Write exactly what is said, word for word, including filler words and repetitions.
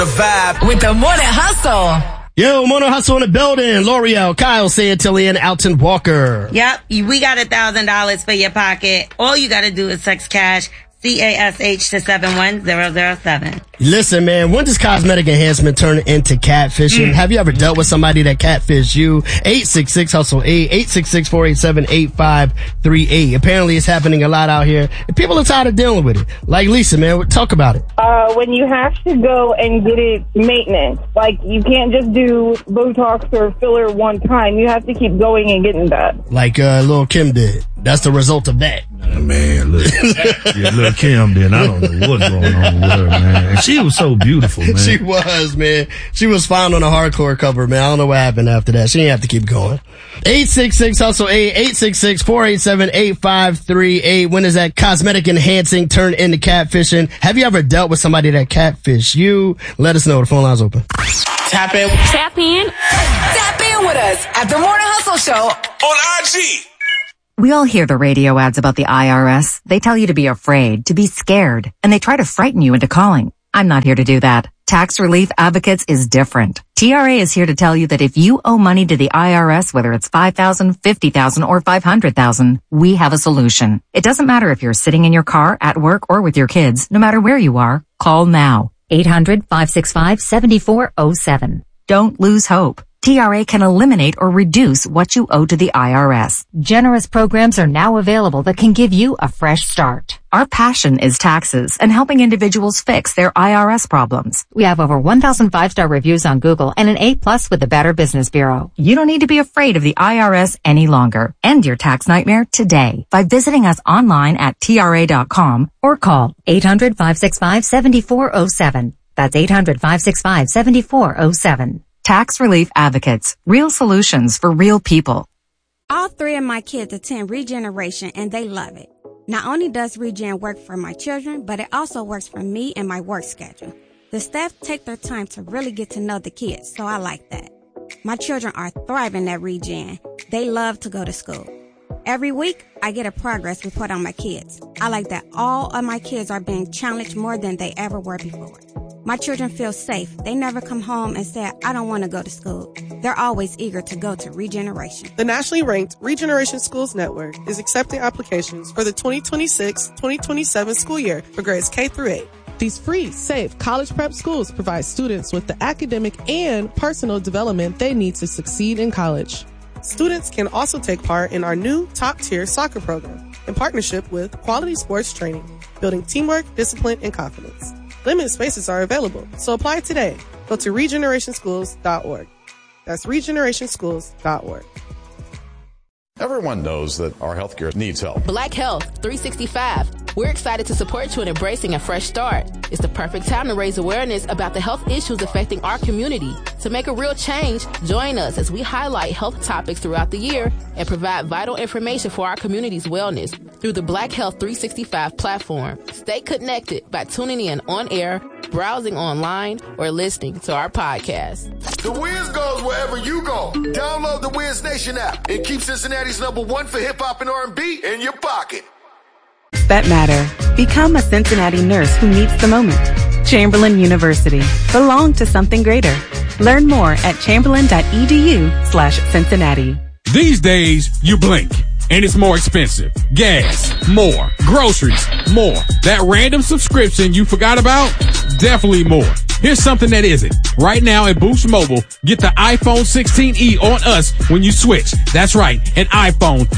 the vibe with the Morning Hustle. Yo, Morning Hustle in the building. L'Oreal, Kyle, Santillian, Alton Walker. Yep, we got a thousand dollars for your pocket. All you gotta do is text cash, C A S H to seven one zero zero seven. Listen, man, when does cosmetic enhancement turn into catfishing? Mm. Have you ever dealt with somebody that catfished you? eight six six hustle eight, eight six six, four eight seven, eight five three eight. Apparently it's happening a lot out here, and people are tired of dealing with it. Like Lisa, man, talk about it. Uh, when you have to go and get it maintenance, like you can't just do Botox or filler one time. You have to keep going and getting that. Like uh, Lil' Kim did. That's the result of that. Oh, man, look. Yeah, Lil' Kim did. I don't know what's going on with her, man. And she was so beautiful, man. She was, man. She was found on a hardcore cover, man. I don't know what happened after that. She didn't have to keep going. eight six six hustle eight, eight six six, four eight seven, eight five three eight. When does that cosmetic enhancing turn into catfishing? Have you ever dealt with somebody that catfished you? Let us know. The phone line's open. Tap in. Tap in. Tap in with us at the Morning Hustle Show on I G. We all hear the radio ads about the I R S. They tell you to be afraid, to be scared, and they try to frighten you into calling. I'm not here to do that. Tax Relief Advocates is different. T R A is here to tell you that if you owe money to the I R S, whether it's five thousand dollars, fifty thousand dollars, or five hundred thousand dollars, we have a solution. It doesn't matter if you're sitting in your car, at work, or with your kids. No matter where you are, call now. eight hundred, five six five, seven four zero seven. Don't lose hope. T R A can eliminate or reduce what you owe to the I R S. Generous programs are now available that can give you a fresh start. Our passion is taxes and helping individuals fix their I R S problems. We have over one thousand five-star reviews on Google and an A plus with the Better Business Bureau. You don't need to be afraid of the I R S any longer. End your tax nightmare today by visiting us online at T R A dot com or call eight hundred, five six five, seven four zero seven. That's eight hundred, five six five, seven four zero seven. Tax Relief Advocates. Real solutions for real people. All three of my kids attend Regeneration and they love it. Not only does Regen work for my children, but it also works for me and my work schedule. The staff take their time to really get to know the kids, so I like that. My children are thriving at Regen. They love to go to school. Every week, I get a progress report on my kids. I like that all of my kids are being challenged more than they ever were before. My children feel safe. They never come home and say, I don't want to go to school. They're always eager to go to Regeneration. The nationally ranked Regeneration Schools Network is accepting applications for the twenty twenty-six twenty twenty-seven school year for grades K through eight. These free, safe college prep schools provide students with the academic and personal development they need to succeed in college. Students can also take part in our new top-tier soccer program in partnership with Quality Sports Training, building teamwork, discipline, and confidence. Limited spaces are available, so apply today. Go to regeneration schools dot org. That's regeneration schools dot org. Everyone knows that our healthcare needs help. Black Health three sixty-five. We're excited to support you in embracing a fresh start. It's the perfect time to raise awareness about the health issues affecting our community. To make a real change, join us as we highlight health topics throughout the year and provide vital information for our community's wellness through the Black Health three sixty-five platform. Stay connected by tuning in on air, browsing online, or listening to our podcast. The Wiz goes wherever you go. Download the Wiz Nation app and keep Cincinnati's number one for hip-hop and R and B in your pocket. That matter. Become a Cincinnati nurse who meets the moment. Chamberlain University. Belong to something greater. Learn more at chamberlain.edu slash Cincinnati. These days, you blink and it's more expensive. Gas, more. Groceries, more. That random subscription you forgot about, definitely more. Here's something that isn't. Right now at Boost Mobile, get the iPhone sixteen e on us when you switch. That's right, an iPhone